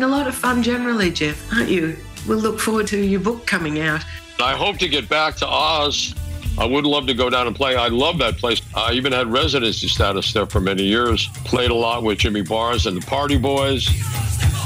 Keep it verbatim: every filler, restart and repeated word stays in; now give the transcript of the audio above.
been a lot of fun generally, Jeff, aren't you? We'll look forward to your book coming out. I hope to get back to Oz. I would love to go down and play. I love that place. I even had residency status there for many years. Played a lot with Jimmy Barnes and the Party Boys.